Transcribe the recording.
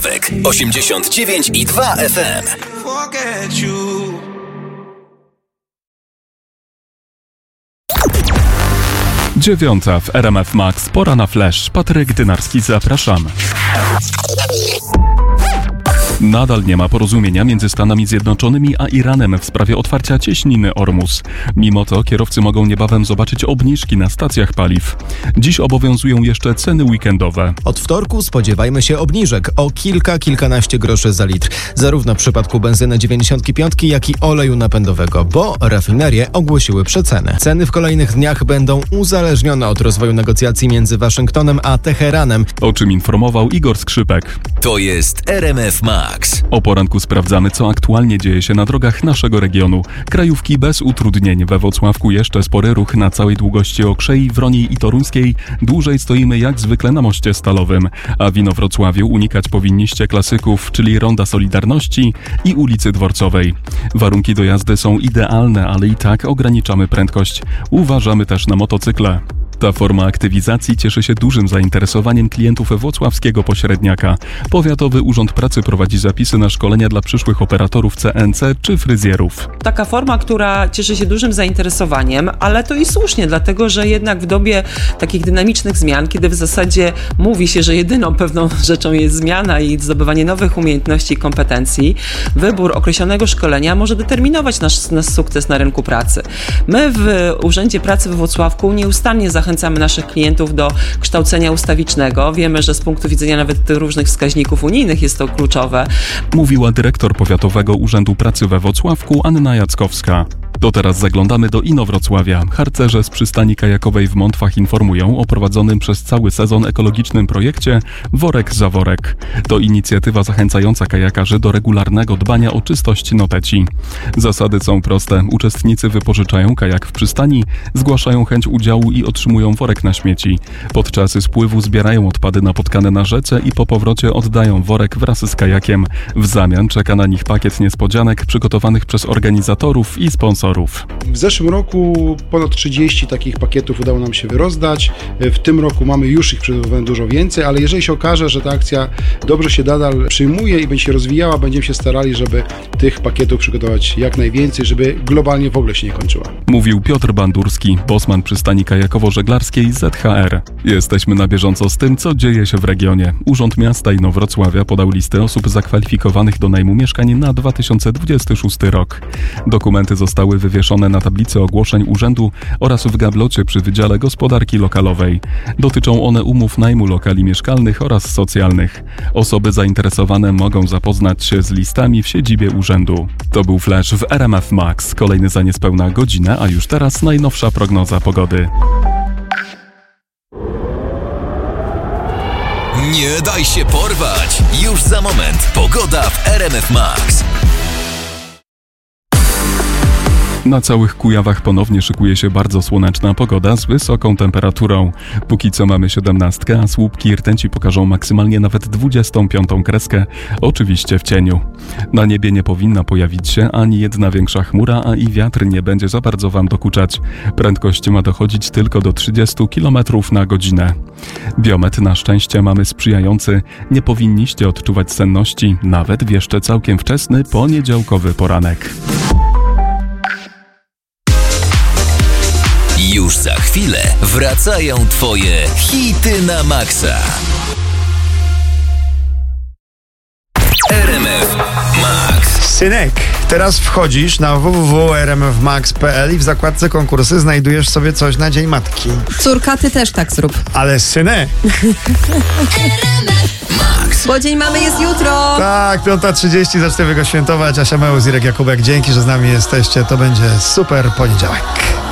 89,2 FM. 9 w RMF Max. Pora na flash. Patryk Dynarski, zapraszamy. Nadal nie ma porozumienia między Stanami Zjednoczonymi a Iranem w sprawie otwarcia cieśniny Ormus. Mimo to kierowcy mogą niebawem zobaczyć obniżki na stacjach paliw. Dziś obowiązują jeszcze ceny weekendowe. Od wtorku spodziewajmy się obniżek o kilkanaście groszy za litr. Zarówno w przypadku benzyny 95, jak i oleju napędowego, bo rafinerie ogłosiły przeceny. Ceny w kolejnych dniach będą uzależnione od rozwoju negocjacji między Waszyngtonem a Teheranem. O czym informował Igor Skrzypek. To jest RMF Max. O poranku sprawdzamy, co aktualnie dzieje się na drogach naszego regionu. Krajówki bez utrudnień. We Włocławku jeszcze spory ruch na całej długości Okrzei, Wroniej i Toruńskiej. Dłużej stoimy jak zwykle na moście stalowym. A w Inowrocławiu unikać powinniście klasyków, czyli Ronda Solidarności i ulicy Dworcowej. Warunki do jazdy są idealne, ale i tak ograniczamy prędkość. Uważamy też na motocykle. Ta forma aktywizacji cieszy się dużym zainteresowaniem klientów włocławskiego pośredniaka. Powiatowy Urząd Pracy prowadzi zapisy na szkolenia dla przyszłych operatorów CNC czy fryzjerów. Taka forma, która cieszy się dużym zainteresowaniem, ale to i słusznie, dlatego że jednak w dobie takich dynamicznych zmian, kiedy w zasadzie mówi się, że jedyną pewną rzeczą jest zmiana i zdobywanie nowych umiejętności i kompetencji, wybór określonego szkolenia może determinować nasz sukces na rynku pracy. My w Urzędzie Pracy we Włocławku nieustannie zachęcamy naszych klientów do kształcenia ustawicznego. Wiemy, że z punktu widzenia nawet tych różnych wskaźników unijnych jest to kluczowe. Mówiła dyrektor Powiatowego Urzędu Pracy we Włocławku Anna Jackowska. To teraz zaglądamy do Inowrocławia. Harcerze z przystani kajakowej w Montwach informują o prowadzonym przez cały sezon ekologicznym projekcie Worek za worek. To inicjatywa zachęcająca kajakarzy do regularnego dbania o czystość noteci. Zasady są proste. Uczestnicy wypożyczają kajak w przystani, zgłaszają chęć udziału i otrzymują worek na śmieci. Podczas spływu zbierają odpady napotkane na rzece i po powrocie oddają worek wraz z kajakiem. W zamian czeka na nich pakiet niespodzianek przygotowanych przez organizatorów i sponsorów. W zeszłym roku ponad 30 takich pakietów udało nam się rozdać. W tym roku mamy już ich przygotowane dużo więcej, ale jeżeli się okaże, że ta akcja dobrze się nadal przyjmuje i będzie się rozwijała, będziemy się starali, żeby tych pakietów przygotować jak najwięcej, żeby globalnie w ogóle się nie kończyła. Mówił Piotr Bandurski, bosman przystani kajakowo-żeglarskiej ZHR. Jesteśmy na bieżąco z tym, co dzieje się w regionie. Urząd Miasta Inowrocławia podał listę osób zakwalifikowanych do najmu mieszkań na 2026 rok. Dokumenty zostały wywieszone na tablicy ogłoszeń urzędu oraz w gablocie przy Wydziale Gospodarki Lokalowej. Dotyczą one umów najmu lokali mieszkalnych oraz socjalnych. Osoby zainteresowane mogą zapoznać się z listami w siedzibie urzędu. To był flash w RMF Max. Kolejny za niespełna godzinę, a już teraz najnowsza prognoza pogody. Nie daj się porwać! Już za moment pogoda w RMF Max. Na całych Kujawach ponownie szykuje się bardzo słoneczna pogoda z wysoką temperaturą. Póki co mamy 17, a słupki rtęci pokażą maksymalnie nawet 25 kreskę, oczywiście w cieniu. Na niebie nie powinna pojawić się ani jedna większa chmura, a i wiatr nie będzie za bardzo wam dokuczać. Prędkość ma dochodzić tylko do 30 km na godzinę. Biometr na szczęście mamy sprzyjający. Nie powinniście odczuwać senności, nawet w jeszcze całkiem wczesny poniedziałkowy poranek. Już za chwilę wracają twoje hity na maksa. RMF Max. Synek, teraz wchodzisz na www.rmfmax.pl i w zakładce konkursy znajdujesz sobie coś na Dzień Matki. Córka, ty też tak zrób. Ale synek! Max. Bo Dzień Mamy jest jutro. Tak, 5:30 zaczniemy go świętować. Asia Mełz, Irek Jakubek, dzięki, że z nami jesteście. To będzie super poniedziałek.